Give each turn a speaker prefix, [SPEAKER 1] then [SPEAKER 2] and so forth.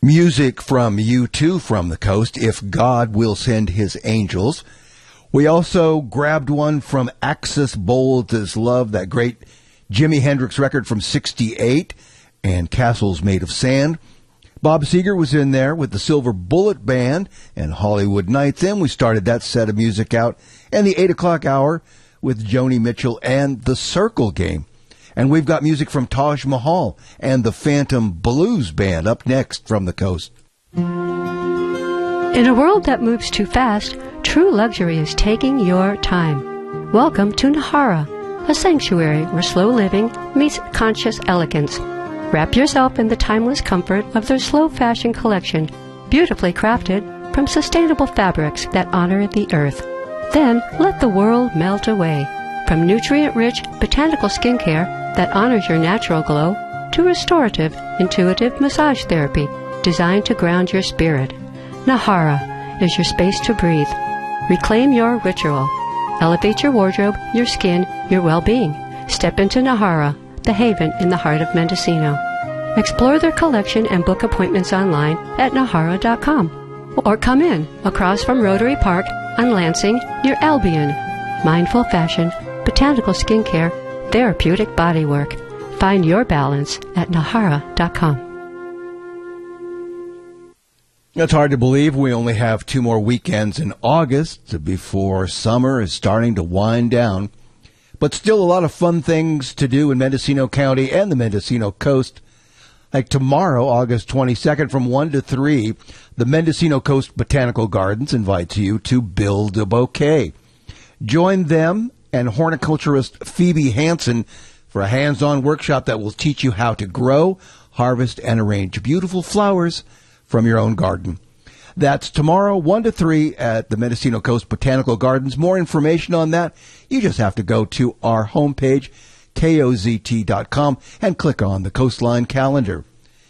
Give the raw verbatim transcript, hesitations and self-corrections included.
[SPEAKER 1] Music from U two from the coast, If God Will Send His Angels. We also grabbed one from Axis Bold Love, that great Jimi Hendrix record from sixty-eight, and Castles Made of Sand. Bob Seger was in there with the Silver Bullet Band and Hollywood Nights. And we started that set of music out in the eight o'clock hour with Joni Mitchell and the Circle Game. And we've got music from Taj Mahal and the Phantom Blues Band up next from the coast.
[SPEAKER 2] In a world that moves too fast, true luxury is taking your time. Welcome to Nahara, a sanctuary where slow living meets conscious elegance. Wrap yourself in the timeless comfort of their slow fashion collection, beautifully crafted from sustainable fabrics that honor the earth. Then let the world melt away. From nutrient-rich botanical skincare that honors your natural glow to restorative, intuitive massage therapy designed to ground your spirit. Nahara is your space to breathe. Reclaim your ritual. Elevate your wardrobe, your skin, your well-being. Step into Nahara, the haven in the heart of Mendocino. Explore their collection and book appointments online at nahara dot com. Or come in across from Rotary Park on Lansing near Albion. Mindful fashion, botanical skincare, therapeutic bodywork. Find your balance at nahara dot com.
[SPEAKER 1] It's hard to believe we only have two more weekends in August before summer is starting to wind down. But still a lot of fun things to do in Mendocino County and the Mendocino Coast. Like tomorrow, August twenty-second, from one to three, the Mendocino Coast Botanical Gardens invites you to build a bouquet. Join them and horticulturist Phoebe Hansen for a hands-on workshop that will teach you how to grow, harvest, and arrange beautiful flowers from your own garden. That's tomorrow, one to three at the Mendocino Coast Botanical Gardens. More information on that, you just have to go to our homepage, K O Z T dot com, and click on the Coastline calendar.